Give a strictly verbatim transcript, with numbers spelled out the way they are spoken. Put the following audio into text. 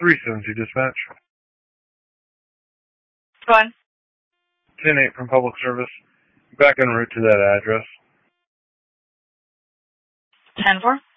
three seven two dispatch. Go on. ten eight from public service. Back en route to that address. ten four?